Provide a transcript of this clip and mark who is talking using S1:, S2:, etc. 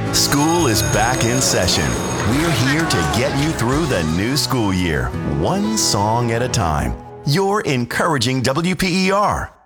S1: School is back in session. We're here to get you through the new school year, one song at a time. You're encouraging WPER.